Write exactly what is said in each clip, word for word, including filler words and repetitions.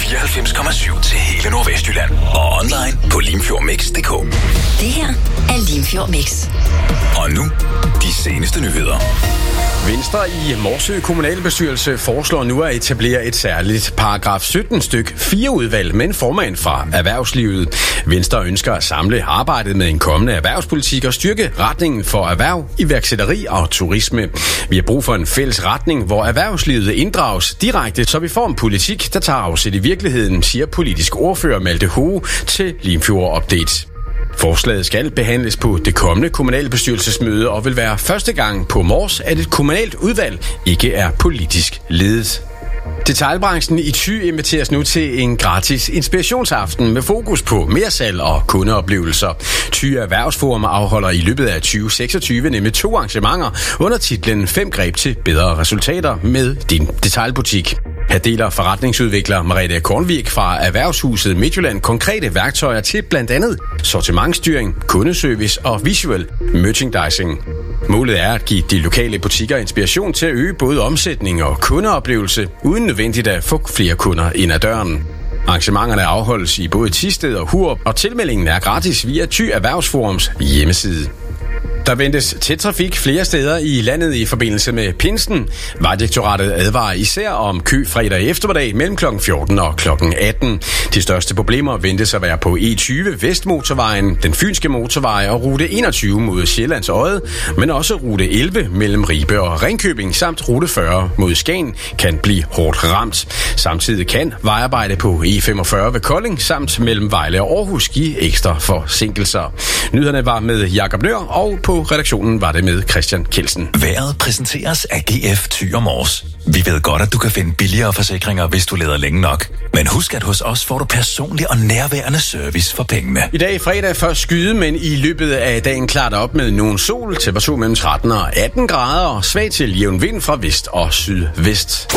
fireoghalvfems komma syv til hele Nordvestjylland. Og online på limfjordmix punktum d k. Det her er Limfjord Mix. Og nu, de seneste nyheder. Venstre i Morsø kommunalbestyrelse foreslår nu at etablere et særligt paragraf sytten styk fire udvalg med en formand fra erhvervslivet. Venstre ønsker at samle arbejdet med en kommende erhvervspolitik og styrke retningen for erhverv, iværksætteri og turisme. Vi har brug for en fælles retning, hvor erhvervslivet inddrages direkte, så vi får en politik, der tager afsæt i virkeligheden, siger politisk ordfører Malte Hoge til Limfjord Update. Forslaget skal behandles på det kommende kommunalbestyrelsesmøde og vil være første gang på Mors, at et kommunalt udvalg ikke er politisk ledet. Detailbranchen i Thy inviteres nu til en gratis inspirationsaften med fokus på mersalg og kundeoplevelser. Thy Erhvervsforum afholder i løbet af tyve seksogtyve nemlig to arrangementer under titlen fem greb til bedre resultater med din detailbutik. Her deler forretningsudvikler Merete Kornvik fra Erhvervshuset Midtjylland konkrete værktøjer til blandt andet sortimentsstyring, kundeservice og visual merchandising. Målet er at give de lokale butikker inspiration til at øge både omsætning og kundeoplevelse, uden nødvendigt at få flere kunder ind ad døren. Arrangementerne afholdes i både Thisted og Hurup, og tilmeldingen er gratis via Thy Erhvervsforums hjemmeside. Der ventes tæt trafik flere steder i landet i forbindelse med pinsen. Vejdirektoratet advarer især om kø fredag eftermiddag mellem klokken fjorten og klokken atten. De største problemer ventes at være på E tyve Vestmotorvejen, den Fynske Motorvej og rute enogtyve mod Sjællands Odde, men også rute elleve mellem Ribe og Ringkøbing samt rute fyrre mod Skagen kan blive hårdt ramt. Samtidig kan vejarbejde på E femogfyrre ved Kolding samt mellem Vejle og Aarhus give ekstra forsinkelser. Nyhederne var med Jakob Nør, og på redaktionen var det med Christian Kelsen. Vejret præsenteres af G F Thy og Mors. Vi ved godt, at du kan finde billigere forsikringer, hvis du leder længe nok. Men husk, at hos os får du personlig og nærværende service for pengene. I dag fredag først skyde, men i løbet af dagen klart op med nogen sol, temperatur mellem tretten og atten grader og svag til jævn vind fra vest og sydvest.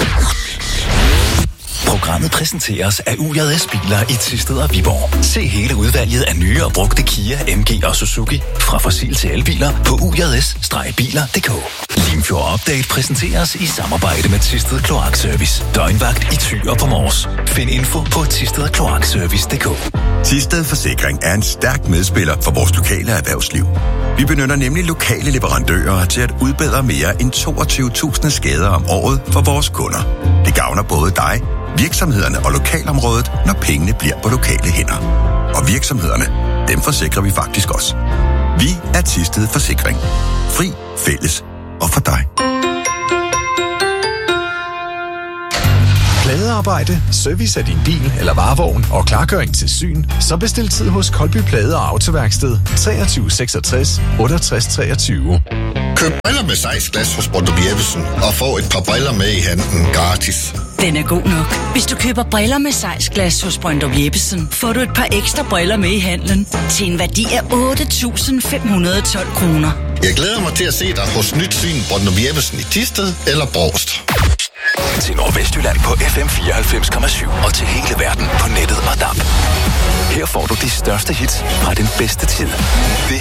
Programmet præsenteres af U J S Biler i Thisted og Viborg. Se hele udvalget af nye og brugte Kia, M G og Suzuki fra fossil til elbiler på u j s biler punktum d k. Limfjord Update præsenteres i samarbejde med Thisted Kloakservice. Døgnvagt i Thy og på Mors. Find info på thisted kloakservice punktum d k. Thisted Forsikring er en stærk medspiller for vores lokale erhvervsliv. Vi benytter nemlig lokale leverandører til at udbedre mere end toogtyve tusind skader om året for vores kunder. Det gavner både dig, virksomhederne og lokalområdet, når pengene bliver på lokale hænder. Og virksomhederne, dem forsikrer vi faktisk også. Vi er Thisted Forsikring. Fri, fælles og for dig. Pladearbejde, service af din bil eller varevogn og klargøring til syn, så bestil tid hos Kolby Plade- og Autoværksted treogtyve seksogtres otteogtres treogtyve. Køb briller med sejsglas hos Brøndum Jeppesen og få et par briller med i handen gratis. Den er god nok. Hvis du køber briller med sejsglas hos Brøndum Jeppesen, får du et par ekstra briller med i handlen til en værdi af otte tusind fem hundrede og tolv kroner. Jeg glæder mig til at se dig hos Nyt Syn Brøndum Jeppesen i Thisted eller Brovst. Til Nordvestjylland på F M fireoghalvfems komma syv og til hele verden på nettet og D A B. Her får du de største hits fra den bedste tid. Det